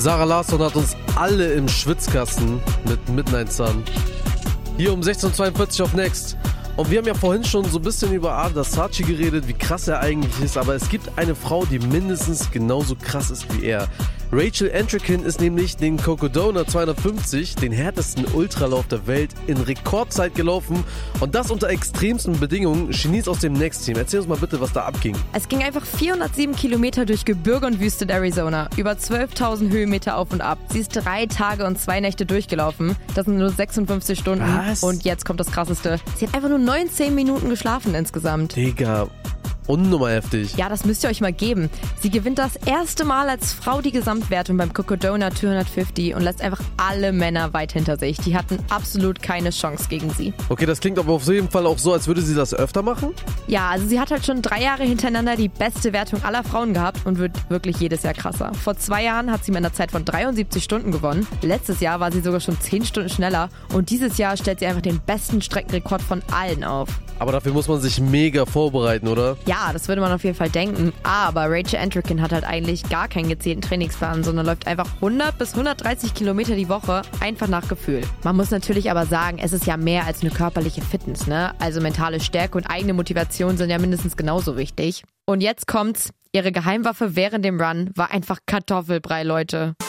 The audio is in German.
Sarah Larsson hat uns alle im Schwitzkasten mit Midnight Sun. Hier um 16:42 auf Next. Und wir haben ja vorhin schon so ein bisschen über Ardal Saci geredet, wie krass er eigentlich ist. Aber es gibt eine Frau, die mindestens genauso krass ist wie er. Rachel Entrekin ist nämlich den Cocodona 250, den härtesten Ultralauf der Welt, in Rekordzeit gelaufen. Und das unter extremsten Bedingungen. Genies aus dem Next-Team. Erzähl uns mal bitte, was da abging. Es ging einfach 407 Kilometer durch Gebirge und Wüste der Arizona. Über 12.000 Höhenmeter auf und ab. Sie ist 3 Tage und 2 Nächte durchgelaufen. Das sind nur 56 Stunden. Was? Und jetzt kommt das Krasseste. Sie hat einfach nur 19 Minuten geschlafen insgesamt. Digga, unnummer heftig. Ja, das müsst ihr euch mal geben. Sie gewinnt das erste Mal als Frau die Gesamtwertung beim Cocodona 250 und lässt einfach alle Männer weit hinter sich. Die hatten absolut keine Chance gegen sie. Okay, das klingt aber auf jeden Fall auch so, als würde sie das öfter machen. Ja, also sie hat halt schon 3 Jahre hintereinander die beste Wertung aller Frauen gehabt und wird wirklich jedes Jahr krasser. Vor 2 Jahren hat sie mit einer Zeit von 73 Stunden gewonnen. Letztes Jahr war sie sogar schon 10 Stunden schneller und dieses Jahr stellt sie einfach den besten Streckenrekord von allen auf. Aber dafür muss man sich mega vorbereiten, oder? Ja, das würde man auf jeden Fall denken. Aber Rachel Entrekin hat halt eigentlich gar keinen gezielten Trainingsplan, sondern läuft einfach 100 bis 130 Kilometer die Woche, einfach nach Gefühl. Man muss natürlich aber sagen, es ist ja mehr als eine körperliche Fitness, ne? Also mentale Stärke und eigene Motivation sind ja mindestens genauso wichtig. Und jetzt kommt's. Ihre Geheimwaffe während dem Run war einfach Kartoffelbrei, Leute.